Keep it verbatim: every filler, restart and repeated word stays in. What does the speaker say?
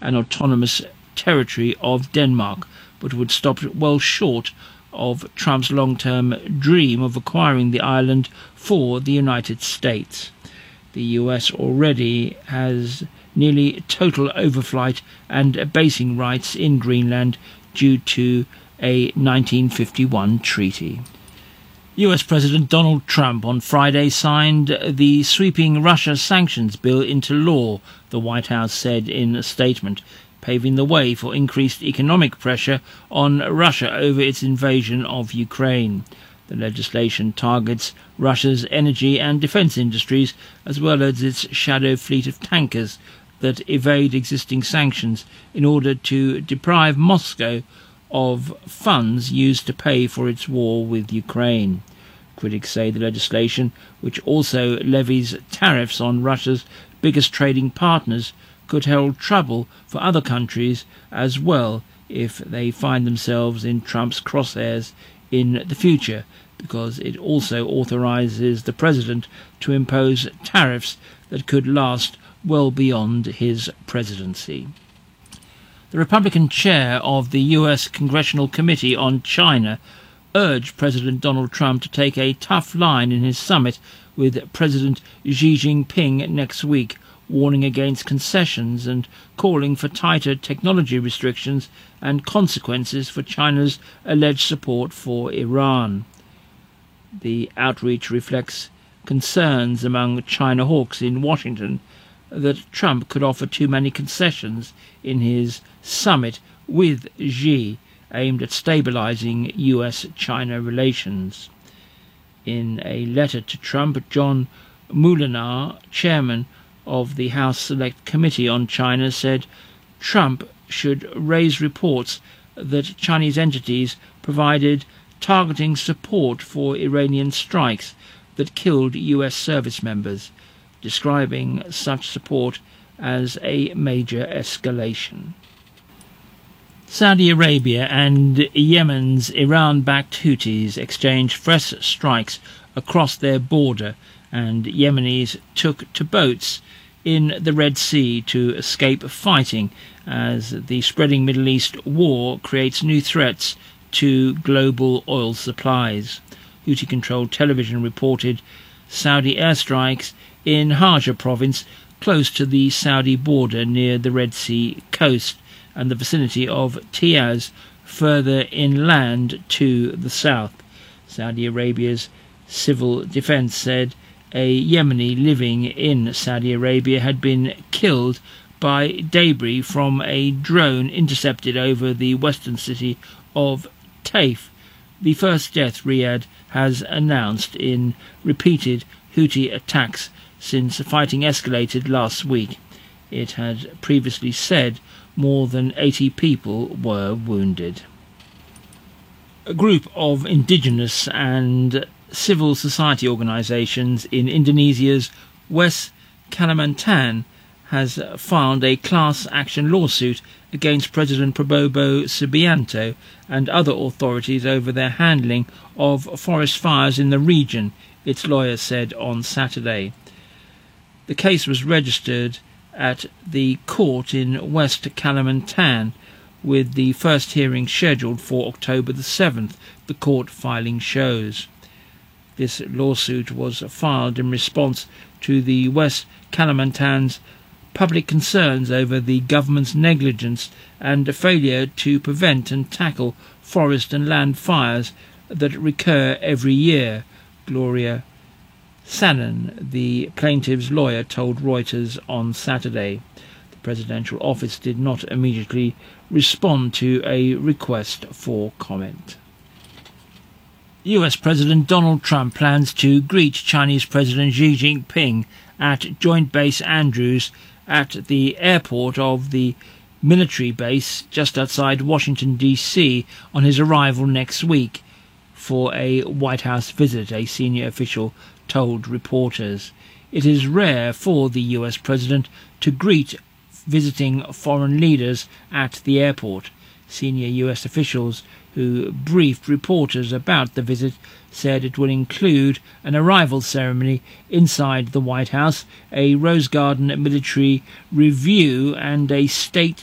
an autonomous territory of Denmark, but would stop well short of Trump's long-term dream of acquiring the island for the United States. The U S already has nearly total overflight and basing rights in Greenland due to a nineteen fifty-one treaty. U S President Donald Trump on Friday signed the sweeping Russia sanctions bill into law, the White House said in a statement, paving the way for increased economic pressure on Russia over its invasion of Ukraine. The legislation targets Russia's energy and defence industries, as well as its shadow fleet of tankers that evade existing sanctions in order to deprive Moscow of funds used to pay for its war with Ukraine. Critics say the legislation, which also levies tariffs on Russia's biggest trading partners, could herald trouble for other countries as well if they find themselves in Trump's crosshairs in the future, because it also authorises the president to impose tariffs that could last well beyond his presidency. The Republican chair of the U S Congressional Committee on China urged President Donald Trump to take a tough line in his summit with President Xi Jinping next week, warning against concessions and calling for tighter technology restrictions and consequences for China's alleged support for Iran. The outreach reflects concerns among China hawks in Washington that Trump could offer too many concessions in his summit with Xi, aimed at stabilizing U S China relations. In a letter to Trump, John Moolenaar, chairman of the House Select Committee on China, said Trump should raise reports that Chinese entities provided targeting support for Iranian strikes that killed U S service members, describing such support as a major escalation. Saudi Arabia and Yemen's Iran-backed Houthis exchanged fresh strikes across their border, and Yemenis took to boats in the Red Sea to escape fighting as the spreading Middle East war creates new threats to global oil supplies. Houthi-controlled television reported Saudi airstrikes in Hajj province, close to the Saudi border near the Red Sea coast, and the vicinity of Tiaz, further inland to the south. Saudi Arabia's civil defense said a Yemeni living in Saudi Arabia had been killed by debris from a drone intercepted over the western city of Taif, the first death Riyadh has announced in repeated Houthi attacks since fighting escalated last week. It had previously said more than eighty people were wounded. A group of indigenous and civil society organisations in Indonesia's West Kalimantan has filed a class action lawsuit against President Prabowo Subianto and other authorities over their handling of forest fires in the region, its lawyer said on Saturday. The case was registered at the court in West Kalimantan, with the first hearing scheduled for October the seventh, the court filing shows. This lawsuit was filed in response to the West Kalimantan's public concerns over the government's negligence and failure to prevent and tackle forest and land fires that recur every year, Gloria Sanon, the plaintiff's lawyer, told Reuters on Saturday. The presidential office did not immediately respond to a request for comment. U S President Donald Trump plans to greet Chinese President Xi Jinping at Joint Base Andrews at the airport of the military base just outside Washington, D C on his arrival next week for a White House visit, a senior official told reporters. It is rare for the U S president to greet visiting foreign leaders at the airport. Senior U S officials who briefed reporters about the visit said it will include an arrival ceremony inside the White House, a Rose Garden military review, and a state